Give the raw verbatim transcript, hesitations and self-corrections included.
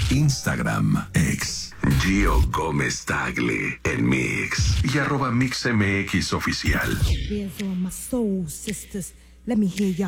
Instagram, ex Gio Gómez Tagle, en Mix. Y arroba MixMX Oficial. Bears on my soul, sisters. Let me hear y'all